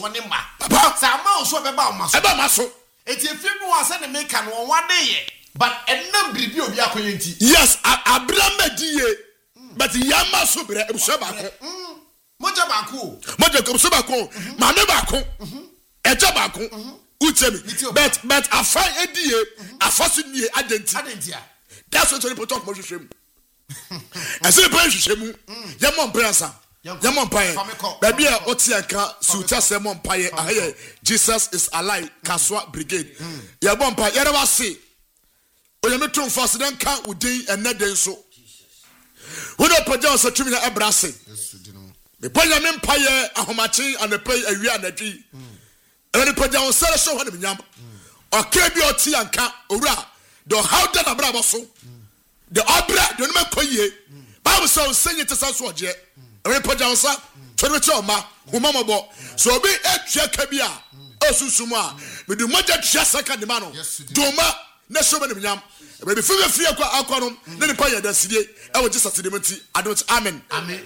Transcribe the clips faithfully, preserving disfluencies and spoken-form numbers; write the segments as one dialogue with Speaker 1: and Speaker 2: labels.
Speaker 1: ne ma papa sa ma so be ba o ma so
Speaker 2: e ba ma so
Speaker 1: eti efi bi wa se ne make no one day but enam biribi obi akoye nti
Speaker 2: yes Abraham die but yama so bre ebuso ba ko
Speaker 1: moja ba ko
Speaker 2: moja ko so ba ko ma me ba ko eja ba ko utemi but but afa edie afa so nie identity
Speaker 1: identity
Speaker 2: that's what people talk about hwehwem ase pe hwehwem yama mprasa yama mpaye baby a otianka suta se mo mpaye aye Jesus is alive Kaswa brigade ya bo mpaye yere wase oyame tun fast den kan udin eneden so wono paja so tumi na ebrase me panya me mpaye ahomachi anepai awi anadwi ene paja on sere so hone nyam okay bi otianka owura do how da na bra boso the obra do no makoye bible say senye tesa so oje ene paja on sa tore che oma humamabo so obi etwa ka bi a osusum a me du moja twa saka de ma no doma na so be nyam baby fi fi akwa akwanom na nipa ya dasidie e wo Jesus de menti adot amen
Speaker 1: amen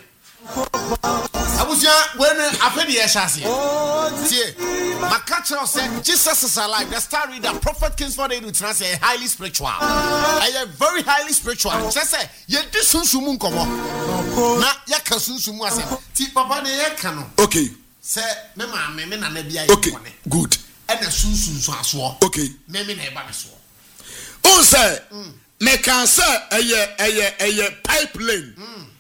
Speaker 1: abuja when afedi ya shase tie makacho say Jesus is alive the star reader prophet Kingsford Edu say highly spiritual I am very highly spiritual say say ye di sunsumu nkomo na ya ka sunsumu asem ti papa ne ye ka no
Speaker 2: okay
Speaker 1: say me ma me me na na bia ye
Speaker 2: okay good
Speaker 1: e na sunsunsu aso
Speaker 2: okay
Speaker 1: me me na e ba me so
Speaker 2: on say me can say eye eye eye pipeline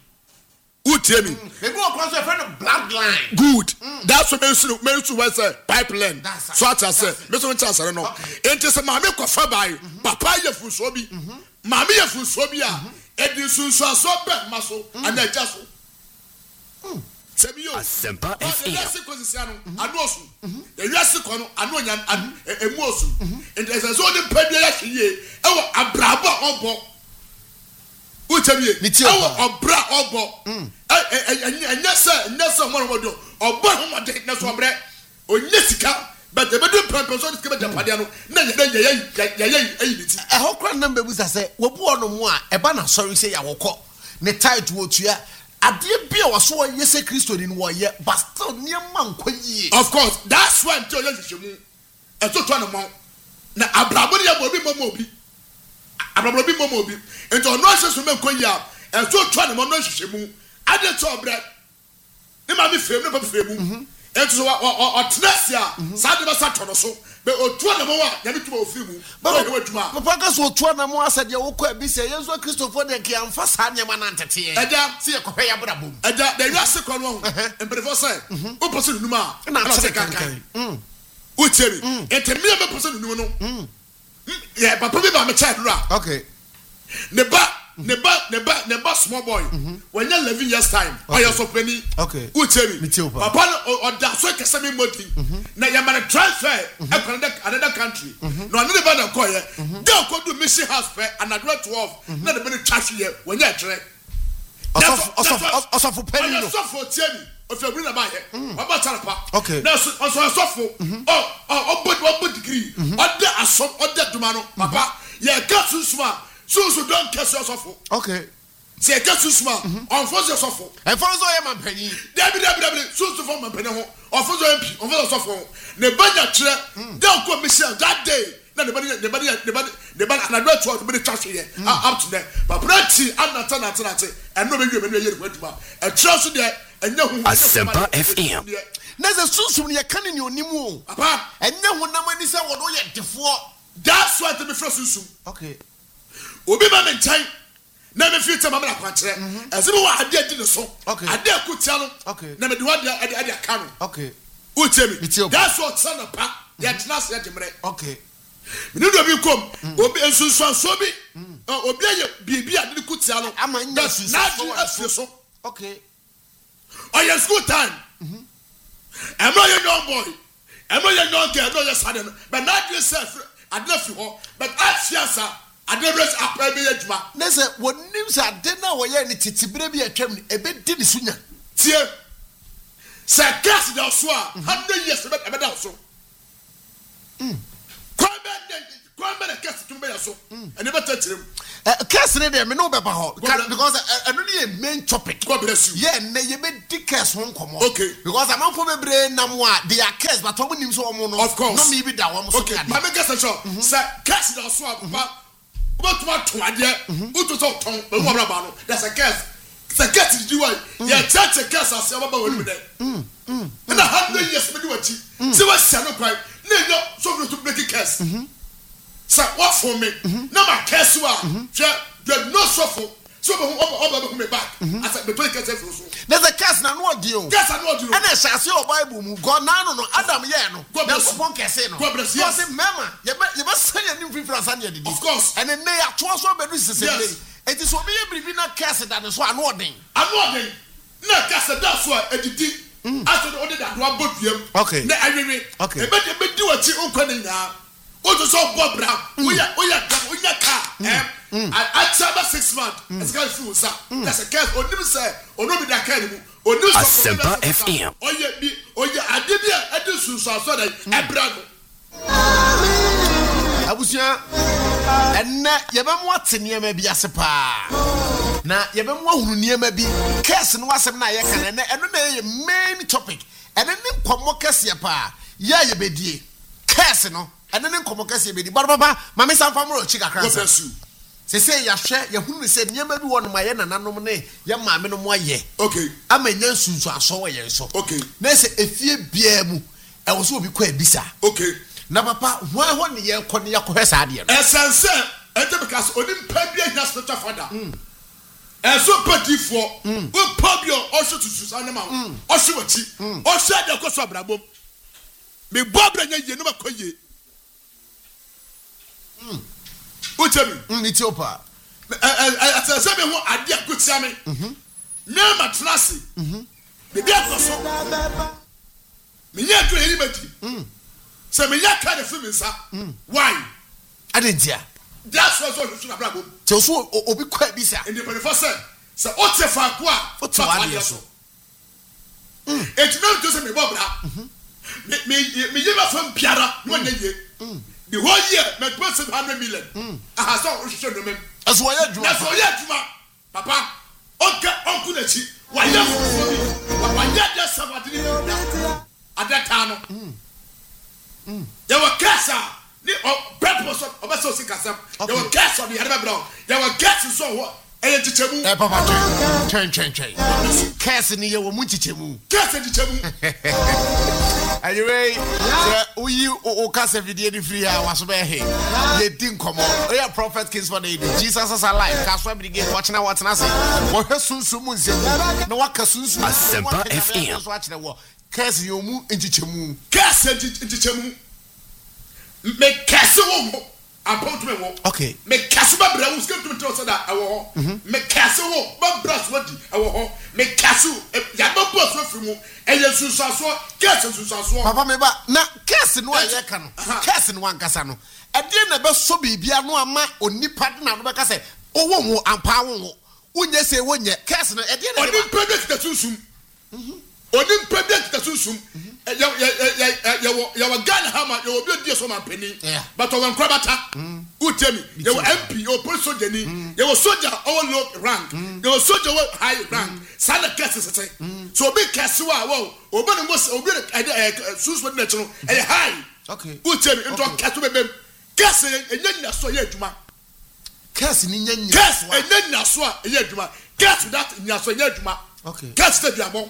Speaker 2: utemi
Speaker 1: me go across a friend of bloodline
Speaker 2: good mm. That's what me me to was say pipeline so at say me so chance no enti say ma me kofa bai papa ye funso bi ma me ye funso bi a edi sunso aso be maso ana ja so sebiyo
Speaker 3: Asempa F M
Speaker 2: esi kwesiano anosu e wiase kono anonya emuosu enti say so de padua ya hye ewo abrabo obo utemie ewo obra obo enya se enya se mo rodo obo ho de na so bre onye sika but e bedu pampeso de sika be japade no na ye ye ye ye ayibiti
Speaker 1: e ho kra number bu say wo bu ono mu a e ba na sorry say ya wokọ ne tight wo tua ade bia waso ye se Kristo ni wo ye but still niam nkwayi
Speaker 2: of course that's why until you hwehwemu e to to no mo na abrabo de ya bo bi mo obi abrabo bi mo obi ento no asesu me nkwayi a e to to no mo no hwehwemu ade to obre ni ma mi fem ni pa fem ento so o tnasia sa de ba sa to no so be otu na mo wa ya bi tuma ofiri mu ba we waduma
Speaker 1: papa ka so otu na mo asade wo kwa bi se yenso Christopher de ke amfa sa nyama na ntete ye
Speaker 2: eja
Speaker 1: se ye kohwe ya bra bom
Speaker 2: eja de wiase kwa no emprefo say o poso numa
Speaker 1: na se kankan mm
Speaker 2: o temi ente me me poso numa no mm yeah papa bi ba me child ra
Speaker 1: okay
Speaker 2: ne ba ne ba ne ba ne ba small boy when you eleven years time or you so penny
Speaker 1: okay
Speaker 2: o temi papa o da so kese me modi na ya man transfer e another another country no another ba na call ye dey go do mission house fair another twelve na the be trash here when you tre
Speaker 1: osof osof osof penny no
Speaker 2: osof o temi o fe bri na ba ye baba tarapa
Speaker 1: okay
Speaker 2: na so osof oh oh body one degree other asom other duma no papa ye ka susuma so so don't catch yourself
Speaker 1: okay
Speaker 2: say catch susuma on force yourself
Speaker 1: e force o ye man pani
Speaker 2: dabi dabi dabi so so for man pani ho on force o mp on force yourself ne banya kire don ko mission that day na ne banya ne banya ne banya ne banya na do to be trash here up to there but practice anata na na and no be you me ye reduma e kire so there enya hu
Speaker 3: Asempa F M
Speaker 1: na ze susum ne kan ni onimu
Speaker 2: papa
Speaker 1: enya hu na mani se wo do ye defo
Speaker 2: that's why to be first susum
Speaker 1: okay
Speaker 2: obi ba me ntan na me future mama na kwakere eze bi wa ade adi ne so ade akutia no na me de wa ade ade aka no
Speaker 1: okay
Speaker 2: utemi that's what son of pa ya tnas ya jemre
Speaker 1: okay
Speaker 2: me do bi kom obi ensunsu so bi obi aye bibi ade ne kutia no
Speaker 1: amanya sunsu
Speaker 2: na adi so
Speaker 1: okay
Speaker 2: oh your school time mhm am not your young boy am not your young girl no your son but not yourself ade fi ho but afiasa adebres apra be aduma
Speaker 1: na se wonim se ade na wo ye ne titibire bi atwam ne ebe di ne sunya
Speaker 2: tie se gas da so a one hundred years be be da so mm kwamba kwamba na gas tumbe ya so ene beta tirem
Speaker 1: Curse ne dem me no be ba ho because I don't need a main topic.
Speaker 2: God bless you.
Speaker 1: Yeah, na ye be di curse ho komo.
Speaker 2: Okay.
Speaker 1: Because am for bebre na mo a they are curse but omo nim so omo no.
Speaker 2: Of course.
Speaker 1: No me be da omo so.
Speaker 2: Okay. Ma me guess so. Say curse na so apa. Obo tuma to ade. Uto so ton. E wo bra ba no. That's a curse. Say curse di why. Yeah, church curse as aba ba wonu de. Mm. Mm. Na hundred years me di wachi. Say what say no kwai. Na yo so to break curse. Mhm. Say what for me? Na ma curse wa. There no suffer. So over me back. I said the place curse so.
Speaker 1: There's a curse na no dio.
Speaker 2: Curse na no dio.
Speaker 1: And shall see your Bible mu. God na no no Adam ye no. God bless you. Curse no.
Speaker 2: God bless you.
Speaker 1: Because mama, you be you be say your new free and did.
Speaker 2: Of course.
Speaker 1: And then they are two so be do say. It is so be brief na curse that is so anodin.
Speaker 2: Anodin. Na curse that so edidi. After the order that do abodiem.
Speaker 1: Okay.
Speaker 2: Na awiwe.
Speaker 1: Okay.
Speaker 2: E be de be di wachi onkwane nya. O to so bobra. Oya oya dam oya ka. Eh. I tell six months. It's going to sir. That's a curse. Onim say onobi da ka ni mu. Onim so
Speaker 3: Asempa F M.
Speaker 2: Oye bi oye ade bi a ade sunsu aso da ebra no.
Speaker 1: Abusia enna yebemu atene ma bi ase pa. Na yebemu ahunu niema bi. Curse no asem na ye kan na eno na ye main topic. Ene ne nkomo kase pa. Ya yebedie. Curse no. Ene ne nkomo kase yebedi. Baba mama sanfa mo chi kakra.
Speaker 2: God bless you.
Speaker 1: Se say ya hwe ya hunu se niema bi won ma ye nananom ne ya maame no mo aye.
Speaker 2: Okay.
Speaker 1: Amanya sunsu aso we ye so.
Speaker 2: Okay.
Speaker 1: Na se efie bia mu e wo so obi kwa ebisa.
Speaker 2: Okay.
Speaker 1: Na papa ho ho ne ye kɔ ne yakɔ hwesa ade no.
Speaker 2: Essence ente because onim pa bia nya spiritual father. Mm. Enso padifo. Mm. O pa bia o so tutu ane ma. O so wachi. O so ade ko so abrabom. Me bobra nya ye no makoye. Mm. Utemi.
Speaker 1: Mm, Ethiopia.
Speaker 2: Eh eh eh say me ho ade akotia me. Mhm. Me matrasi. Mhm. Me bia ko so. Me nya to eri bati. Mm. Say me ya ka the film nsa. Why?
Speaker 1: Adentia.
Speaker 2: That's what so should abrabom.
Speaker 1: Te so obi kwa bisa.
Speaker 2: In the twenty-first century. Say o te fa ko a.
Speaker 1: O te wa de so.
Speaker 2: Mm. Et no to say me bobra. Mhm. Me me me yeba fam piara no na ye. Mm. The whole year, me twenty one hundred million. Mm. Aha so should no me.
Speaker 1: As why you?
Speaker 2: That's why you juma. Papa, onka onku na chi. Why you for me? Why you just somebody? At that time. Mm. Mm. There were casa. Ni purpose of obaso sikasam. There were gas on the other brown. There were gas so what? Eh chichemu.
Speaker 1: Eh papa train train train. Gas ni ye wo mu chichemu.
Speaker 2: Gas chichemu.
Speaker 1: Anyway, we o kasa video ni free ah waso be he. Ye din komo. Oya Prophet Kings for the Jesus is alive. Kaso be again watching na watching us. Wo hwe sunsun mu nsem. Na waka sunsun.
Speaker 3: Asempa F M.
Speaker 1: So watch na wo. Gas yo mu chichemu.
Speaker 2: Gas chichemu. Me kase wo apart me wo.
Speaker 1: Okay.
Speaker 2: Me kase ba bra wo skem to tell so that awo ho. Me kase wo ba bra so di awo ho. Me kase ya ba boss wo fi mu. Eye sunsaso, kase sunsaso.
Speaker 1: Papa me ba na kase no aye ka no. Kase no ankasa no. E de na be so bibia no ama onipa de na no be ka se owo wo ampa wo. Unye se wonye kase no e de na.
Speaker 2: Oni product ta sunsum. Mhm. Oni product ta sunsum. Ya ya ya ya ya wa Ghana hama ya obi odi so ma pani. But o nkra bata. Utemi. Ya wa M P o police soldier ni. Ya wa soldier o low rank. Ya wa soldier o high rank. Sana kase sese. So obi kase wa wo obi no mos obi sunsun na chiro e high.
Speaker 1: Okay.
Speaker 2: Utemi into kase bebem. Kase enye na so ye adwuma.
Speaker 1: Kase ni nya nya.
Speaker 2: Kase enye na so ye adwuma. Kase that nya so ye adwuma.
Speaker 1: Okay.
Speaker 2: Kase te duabon.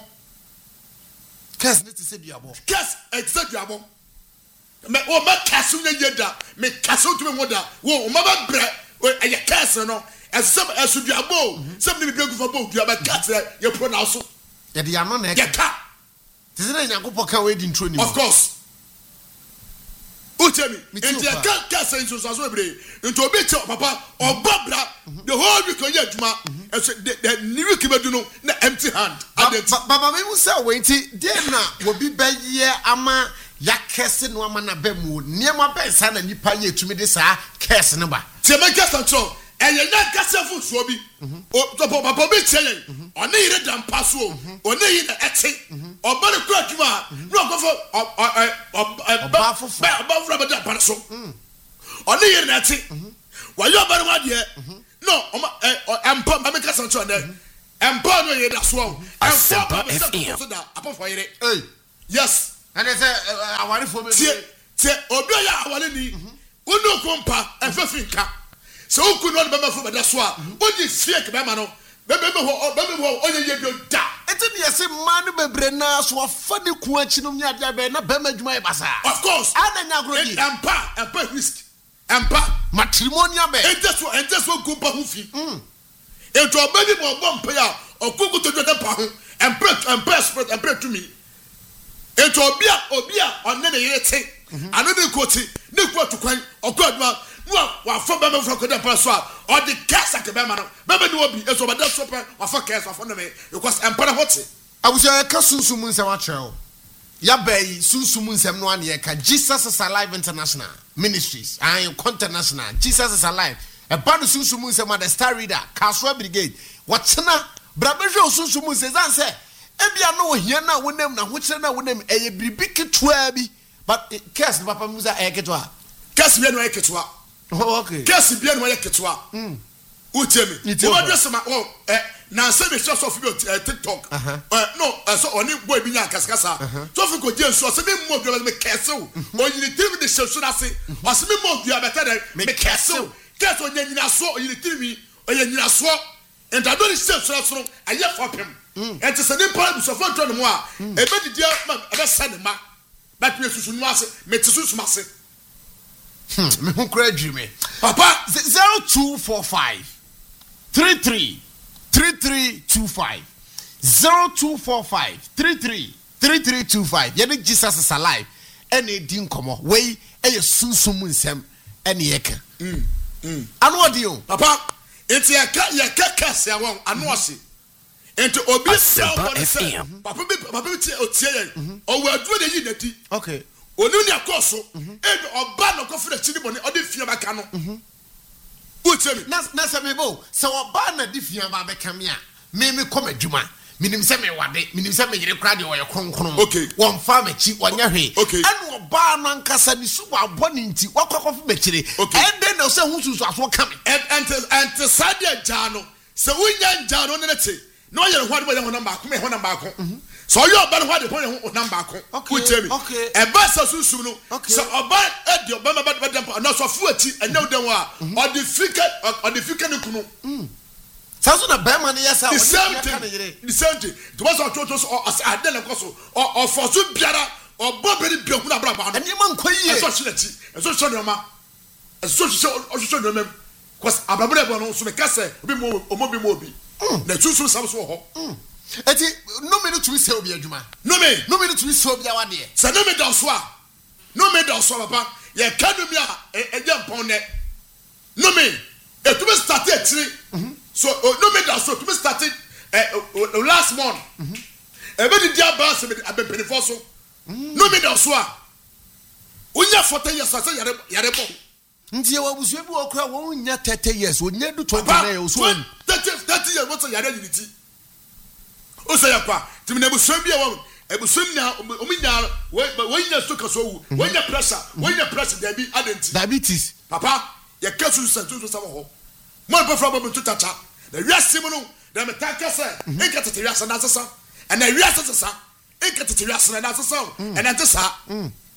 Speaker 1: Kase ne te se duabon.
Speaker 2: Kase e te se duabon. Me o ma kase nya yeda. Me kase o tumi woda. Wo o ma ba bre e ye kase no. Esem esu duabon. Sem ni bi gufa bo duaba kase ye pronounce.
Speaker 1: Ye de ano na e.
Speaker 2: Ye ka.
Speaker 1: Te se na Nyankopɔ ka we di intro ni.
Speaker 2: Of course. Utemi, enti e ka kase nso so so ebre. Nti obi che papa obabra the whole week on ye adwuma. The new week bedu no na empty hand.
Speaker 1: Baba me mu say we nti de na obi ba ye ama ya kese no ama na ba mu. Niema ba sa na nipa ye tumi de sa kese ne ba.
Speaker 2: Ti me kese nso eye na kese fu so bi. O papa bi che ye. Oni ire dan paso. Oni yi na ete. Oba de kwa adwuma. No go for
Speaker 1: oba fofu.
Speaker 2: Ba ba fura ba da pa so. Oni yi na ete. Wa yo ba no ade. no oma empa ma me kasa ncho na empa no ye da so
Speaker 3: Asempa F M
Speaker 2: so da apofo yere
Speaker 1: eh
Speaker 2: yes
Speaker 1: and they say awari fo me
Speaker 2: tie tie obi ya awale ni unu kompa efefinka so ukunu no be mafo be da so a odi fake be ma no be be ho be be ho onye ye bio da
Speaker 1: enti de say man no bebre na so afa ne ku achi no nya dia be na be ma djuma e basa
Speaker 2: of course
Speaker 1: ana nya agrodi
Speaker 2: empa empa risk empa
Speaker 1: matrimonial be
Speaker 2: enti so enti so kompa hu fi mm enti obedi mo bomp ya okugu to jota pa ho empa empa spirit empa to me enti obi a obi a onne ne yere te ano ne koti ne ku atukwan okoduma wa fo be me fro ko de pa so a or the case ke be ma no be be no obi eso be da so pe wa fo case wa fo no me because empana hote
Speaker 1: abuja ka sunsum nsem a treo ya bai sunsum nsem no an ye ka Jesus is Alive International Ministries and International Jesus is Alive e ba no sunsum nsem the Star Reader Kaswa Brigade watena brabehwe sunsum nsem zan se e bia no ohia na wonam na ho kire na wonam e ye bibi ketwa bi but case papa musa e ketwa
Speaker 2: case bi no e ketwa
Speaker 1: oh okay
Speaker 2: case bi no e ketwa mm utemi wo do sama oh eh na say be so of you TikTok eh no so oni boy bi nya kaskasa so fi ko je so say me mo bi me kese o oyini tiri de so so na say o say me mo bi abeta de me kese o kese o nyina so oyini tiri o nyina so and I don't say so so aye for pem and to say ni pa bu so for tro no mo a e be didi ma e be sa ne ma but me susu no ase me tsusu ma se
Speaker 1: hmm me hu kra dream
Speaker 2: papa
Speaker 1: zero two four five three three three three two five zero two four five three three three three two five yene Jesus is Alive ene di nkomo wey eye sunsum nsem ene yeka
Speaker 2: mm mm
Speaker 1: anu odi o
Speaker 2: papa enti yeka yeka kase awon anu ose enti obi
Speaker 3: Asempa F M
Speaker 2: papa bi papa bi tie otie yen o wa duro de yi nati
Speaker 1: okay
Speaker 2: onu ni akoso e oba no kofre chini boni odi fie baka no utemi
Speaker 1: na na se mebo se oba na di fie ba beka me a me me koma djuma minim se me wade minim se me yire kra de oye kronkron
Speaker 2: okay
Speaker 1: won fa machi wonya hwe
Speaker 2: okay
Speaker 1: anu oba no ankasa ni su abo ni nti wakwakofu mechire ende na se hu susu aso ka me
Speaker 2: ente ente sadia jano se wunya jano ne te no yere hwade bo ye ho namba ko me ho namba ko so you oba no hwade bo ye ho namba ko utemi e ba sa susu no so oba e di oba ma ba ba no so fu ati enye odan wa o di fika o di fika ne kunu
Speaker 1: saso na be man yesa
Speaker 2: the same thing the same thing to was on to so ade na koso o forso biara o boberi bi hu na bra ba no
Speaker 1: eni man koyie
Speaker 2: so chireti so so no ma so so so so no mem cause ababere bo no so me kase obi mo omo bi mo obi na tusu sam so ho
Speaker 1: eti no me no to se obi adwuma
Speaker 2: no me
Speaker 1: no me no to se obi awade
Speaker 2: se no me do so a no me do so papa ye kanu mi a e je mpon ne no me e to be start e tiri so no me do so to be started uh, last month e be di dia ba se me abempeni fo so no me do so a unya forty years say yare yare bo
Speaker 1: nti e wabusu bi okra wo nya thirty years onya du twenty-nine years so
Speaker 2: thirty thirty years what say yare unity o say yakwa timi na busu bi e wo ebusu nya ominya wo nya so kaso wu wo nya pressure wo nya pressure there be identity
Speaker 1: diabetes
Speaker 2: papa ye kasu santu so sama ho mo be fra bo to tacha the wiase mu no the metaka say e ka tete wiase na sesa and the wiase sesa e ka tete wiase na sesa and ante sa